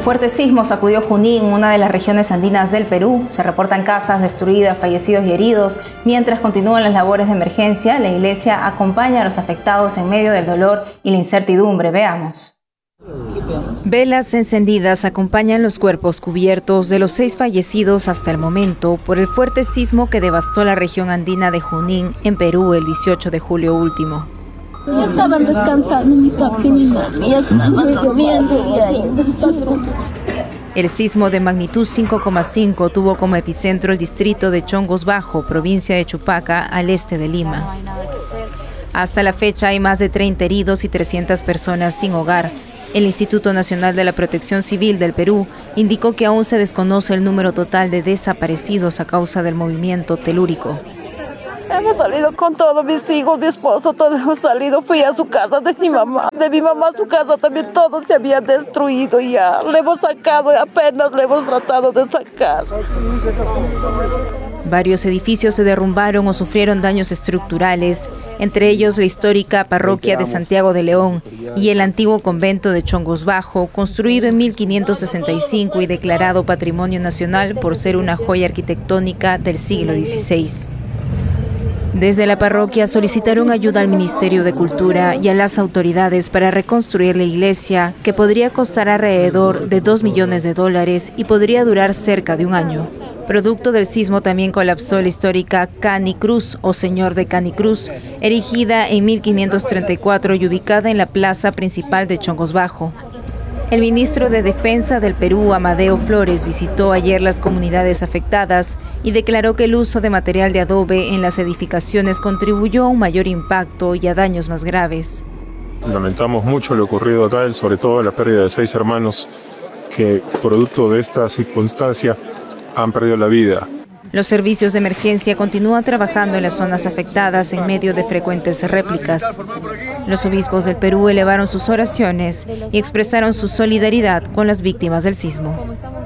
fuerte sismo sacudió Junín, una de las regiones andinas del Perú. Se reportan casas destruidas, fallecidos y heridos. Mientras continúan las labores de emergencia, la iglesia acompaña a los afectados en medio del dolor y la incertidumbre. Veamos. Velas encendidas acompañan los cuerpos cubiertos de los 6 fallecidos hasta el momento por el fuerte sismo que devastó la región andina de Junín, en Perú, el 18 de julio último. Ya estaban descansando mi papi y mi mami, ya estaban durmiendo y ahí nos pasó. El sismo de magnitud 5,5 tuvo como epicentro el distrito de Chongos Bajo, provincia de Chupaca, al este de Lima. Hasta la fecha hay más de 30 heridos y 300 personas sin hogar. El Instituto Nacional de la Protección Civil del Perú indicó que aún se desconoce el número total de desaparecidos a causa del movimiento telúrico. Hemos salido con todos mis hijos, mi esposo, todos hemos salido. Fui a su casa de mi mamá a su casa también, todo se había destruido y ya le hemos sacado, apenas le hemos tratado de sacar. Varios edificios se derrumbaron o sufrieron daños estructurales, entre ellos la histórica parroquia de Santiago de León y el antiguo convento de Chongos Bajo, construido en 1565 y declarado Patrimonio Nacional por ser una joya arquitectónica del siglo XVI. Desde la parroquia solicitaron ayuda al Ministerio de Cultura y a las autoridades para reconstruir la iglesia, que podría costar alrededor de $2 millones y podría durar cerca de un año. Producto del sismo también colapsó la histórica Canicruz o Señor de Canicruz, erigida en 1534 y ubicada en la plaza principal de Chongos Bajo. El ministro de Defensa del Perú, Amadeo Flores, visitó ayer las comunidades afectadas y declaró que el uso de material de adobe en las edificaciones contribuyó a un mayor impacto y a daños más graves. Lamentamos mucho lo ocurrido acá, sobre todo la pérdida de 6 hermanos que, producto de esta circunstancia, han perdido la vida. Los servicios de emergencia continúan trabajando en las zonas afectadas en medio de frecuentes réplicas. Los obispos del Perú elevaron sus oraciones y expresaron su solidaridad con las víctimas del sismo.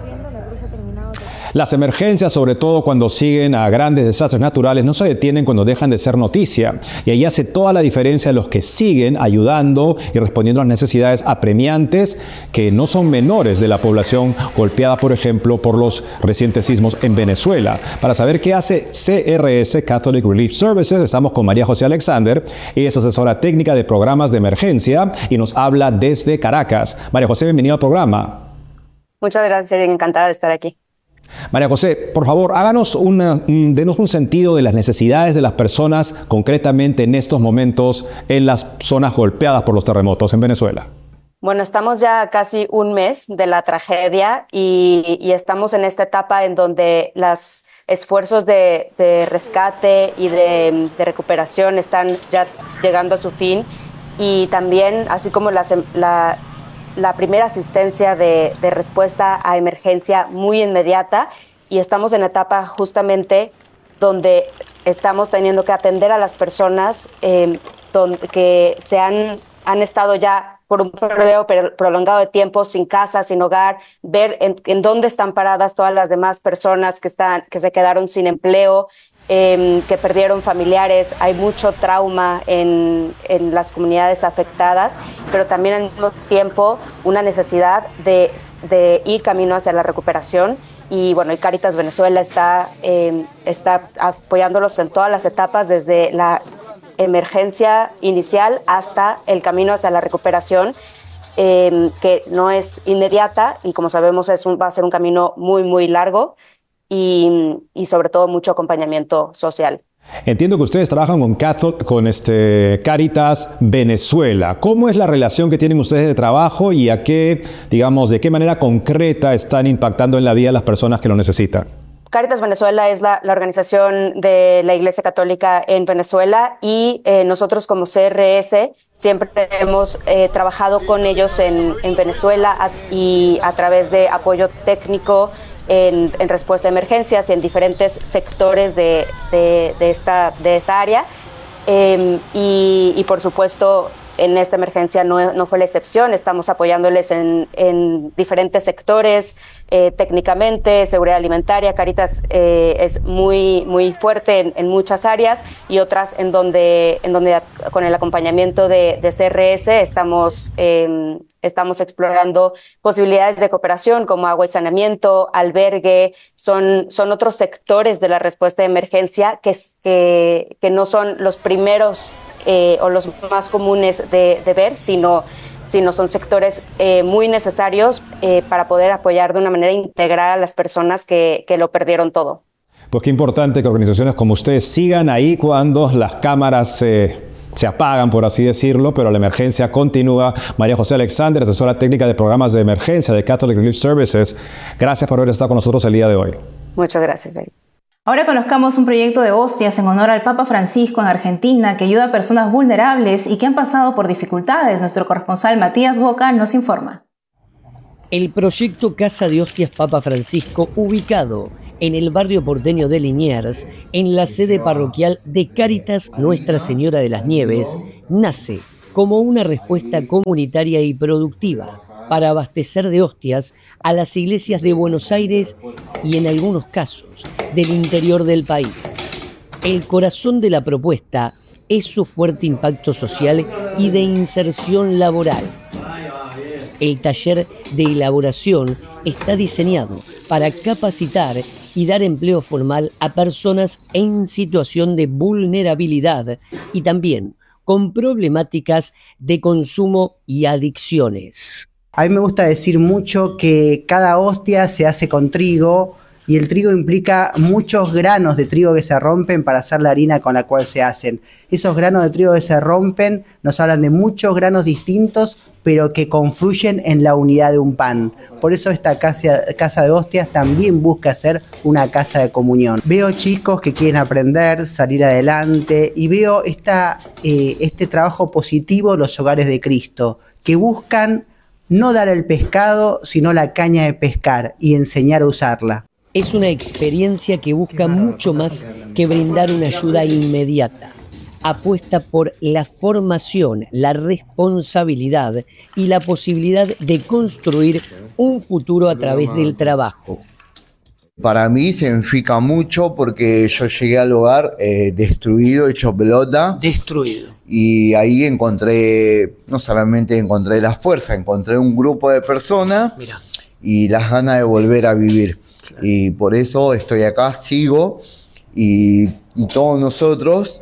Las emergencias, sobre todo cuando siguen a grandes desastres naturales, no se detienen cuando dejan de ser noticia. Y ahí hace toda la diferencia los que siguen ayudando y respondiendo a las necesidades apremiantes que no son menores de la población golpeada, por ejemplo, por los recientes sismos en Venezuela. Para saber qué hace CRS, Catholic Relief Services, estamos con María José Alexander. Ella es asesora técnica de programas de emergencia y nos habla desde Caracas. María José, bienvenida al programa. Muchas gracias, encantada de estar aquí. María José, por favor, denos un sentido de las necesidades de las personas concretamente en estos momentos en las zonas golpeadas por los terremotos en Venezuela. Bueno, estamos ya casi un mes de la tragedia y estamos en esta etapa en donde los esfuerzos de rescate y de recuperación están ya llegando a su fin, y también, así como la primera asistencia de respuesta a emergencia muy inmediata, y estamos en la etapa justamente donde estamos teniendo que atender a las personas que han estado ya por un periodo prolongado de tiempo sin casa, sin hogar, ver en dónde están paradas todas las demás personas que se quedaron sin empleo, que perdieron familiares. Hay mucho trauma en las comunidades afectadas, pero también al mismo tiempo una necesidad de ir camino hacia la recuperación. Y bueno, Cáritas Venezuela está apoyándolos en todas las etapas, desde la emergencia inicial hasta el camino hacia la recuperación, que no es inmediata y, como sabemos, va a ser un camino muy, muy largo. Y sobre todo mucho acompañamiento social. Entiendo que ustedes trabajan con Cáritas Venezuela. ¿Cómo es la relación que tienen ustedes de trabajo y de qué manera concreta están impactando en la vida de las personas que lo necesitan? Cáritas Venezuela es la organización de la Iglesia Católica en Venezuela, y nosotros como CRS siempre hemos trabajado con ellos en Venezuela y a través de apoyo técnico en respuesta a emergencias y en diferentes sectores de esta área, y por supuesto en esta emergencia no fue la excepción. Estamos apoyándoles en diferentes sectores, técnicamente, seguridad alimentaria. Cáritas es muy, muy fuerte en muchas áreas, y otras en donde con el acompañamiento de CRS estamos explorando posibilidades de cooperación como agua y saneamiento, albergue. Son otros sectores de la respuesta de emergencia que no son los primeros o los más comunes de ver, sino son sectores muy necesarios para poder apoyar de una manera integral a las personas que lo perdieron todo. Pues qué importante que organizaciones como ustedes sigan ahí cuando las cámaras se apagan, por así decirlo, pero la emergencia continúa. María José Alexander, asesora técnica de programas de emergencia de Catholic Relief Services, gracias por haber estado con nosotros el día de hoy. Muchas gracias. Ahora conozcamos un proyecto de hostias en honor al Papa Francisco en Argentina que ayuda a personas vulnerables y que han pasado por dificultades. Nuestro corresponsal Matías Boca nos informa. El proyecto Casa de Hostias Papa Francisco, ubicado en el barrio porteño de Liniers, en la sede parroquial de Cáritas Nuestra Señora de las Nieves, nace como una respuesta comunitaria y productiva para abastecer de hostias a las iglesias de Buenos Aires y, en algunos casos, del interior del país. El corazón de la propuesta es su fuerte impacto social y de inserción laboral. El taller de elaboración está diseñado para capacitar y dar empleo formal a personas en situación de vulnerabilidad y también con problemáticas de consumo y adicciones. A mí me gusta decir mucho que cada hostia se hace con trigo, y el trigo implica muchos granos de trigo que se rompen para hacer la harina con la cual se hacen. Esos granos de trigo que se rompen nos hablan de muchos granos distintos, pero que confluyen en la unidad de un pan. Por eso esta casa de hostias también busca ser una casa de comunión. Veo chicos que quieren aprender, salir adelante, y veo este trabajo positivo en los hogares de Cristo, que buscan no dar el pescado, sino la caña de pescar y enseñar a usarla. Es una experiencia que busca mucho más que brindar una ayuda inmediata. Apuesta por la formación, la responsabilidad y la posibilidad de construir un futuro a través del trabajo. Para mí significa mucho porque yo llegué al hogar destruido, hecho pelota. Destruido. Y ahí no solamente encontré las fuerzas, encontré un grupo de personas. Mirá. Y las ganas de volver a vivir. Claro. Y por eso estoy acá, sigo, y todos nosotros,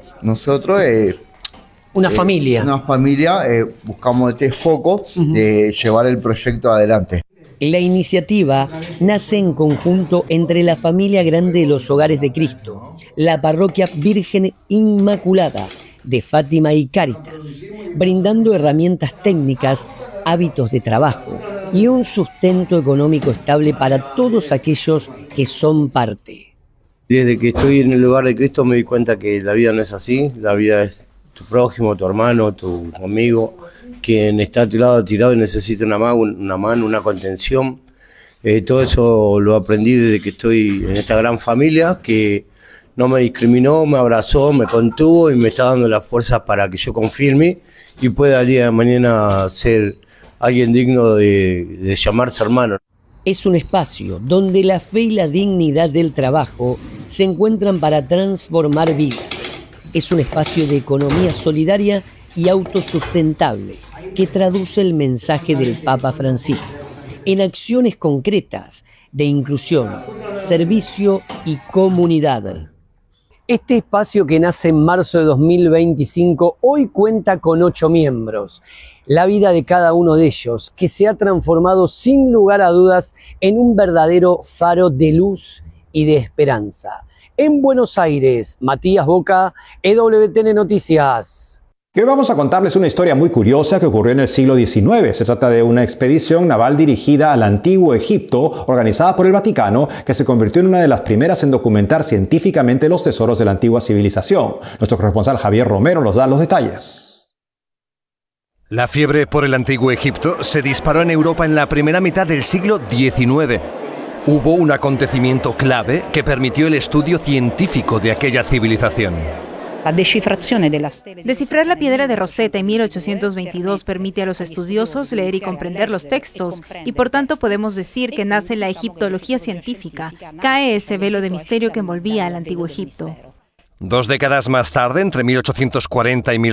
una familia, buscamos este foco de llevar el proyecto adelante. La iniciativa nace en conjunto entre la familia grande de los Hogares de Cristo, la Parroquia Virgen Inmaculada de Fátima y Cáritas, brindando herramientas técnicas, hábitos de trabajo y un sustento económico estable para todos aquellos que son parte. Desde que estoy en el Hogar de Cristo me di cuenta que la vida no es así, la vida es tu prójimo, tu hermano, tu amigo, quien está a tu lado tirado y necesita una mano, una contención. Todo eso lo aprendí desde que estoy en esta gran familia que no me discriminó, me abrazó, me contuvo y me está dando la fuerza para que yo confíe en mí y pueda al día de mañana ser alguien digno de llamarse hermano. Es un espacio donde la fe y la dignidad del trabajo se encuentran para transformar vidas. Es un espacio de economía solidaria y autosustentable que traduce el mensaje del Papa Francisco en acciones concretas de inclusión, servicio y comunidad. Este espacio, que nace en marzo de 2025, hoy cuenta con 8 miembros. La vida de cada uno de ellos, que se ha transformado sin lugar a dudas en un verdadero faro de luz y de esperanza. En Buenos Aires, Matías Boca, EWTN Noticias. Hoy vamos a contarles una historia muy curiosa que ocurrió en el siglo XIX. Se trata de una expedición naval dirigida al antiguo Egipto, organizada por el Vaticano, que se convirtió en una de las primeras en documentar científicamente los tesoros de la antigua civilización. Nuestro corresponsal Javier Romero nos da los detalles. La fiebre por el antiguo Egipto se disparó en Europa en la primera mitad del siglo XIX. Hubo un acontecimiento clave que permitió el estudio científico de aquella civilización. Descifrar la piedra de Rosetta en 1822 permite a los estudiosos leer y comprender los textos, y por tanto podemos decir que nace la egiptología científica. Cae ese velo de misterio que envolvía al antiguo Egipto. 2 décadas más tarde, entre 1840 y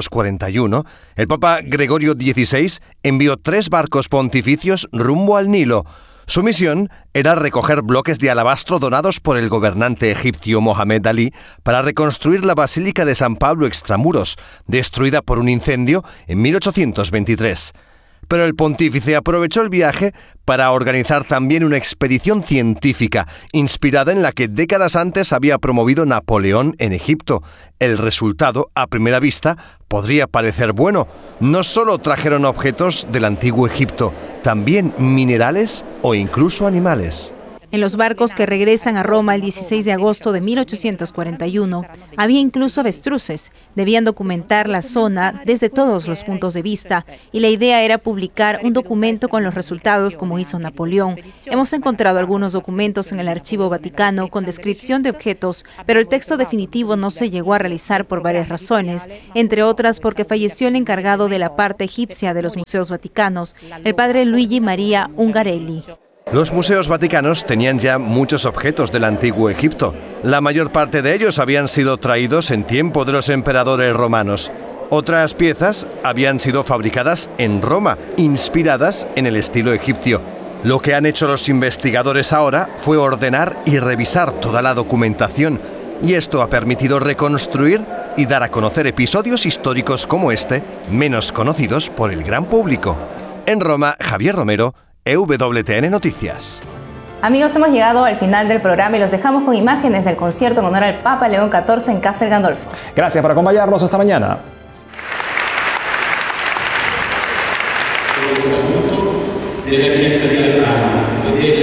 1841, el Papa Gregorio XVI envió 3 barcos pontificios rumbo al Nilo. Su misión era recoger bloques de alabastro donados por el gobernante egipcio Mohamed Ali para reconstruir la Basílica de San Pablo extramuros, destruida por un incendio en 1823. Pero el pontífice aprovechó el viaje para organizar también una expedición científica, inspirada en la que décadas antes había promovido Napoleón en Egipto. El resultado, a primera vista, podría parecer bueno. No solo trajeron objetos del antiguo Egipto, también minerales o incluso animales. En los barcos que regresan a Roma el 16 de agosto de 1841, había incluso avestruces. Debían documentar la zona desde todos los puntos de vista y la idea era publicar un documento con los resultados como hizo Napoleón. Hemos encontrado algunos documentos en el Archivo Vaticano con descripción de objetos, pero el texto definitivo no se llegó a realizar por varias razones, entre otras porque falleció el encargado de la parte egipcia de los museos vaticanos, el padre Luigi Maria Ungarelli. Los museos vaticanos tenían ya muchos objetos del antiguo Egipto. La mayor parte de ellos habían sido traídos en tiempo de los emperadores romanos. Otras piezas habían sido fabricadas en Roma, inspiradas en el estilo egipcio. Lo que han hecho los investigadores ahora fue ordenar y revisar toda la documentación, y esto ha permitido reconstruir y dar a conocer episodios históricos como este, menos conocidos por el gran público. En Roma, Javier Romero, EWTN Noticias. Amigos, hemos llegado al final del programa y los dejamos con imágenes del concierto en honor al Papa León XIV en Castel Gandolfo. Gracias por acompañarnos. Hasta mañana. Della Chiesa di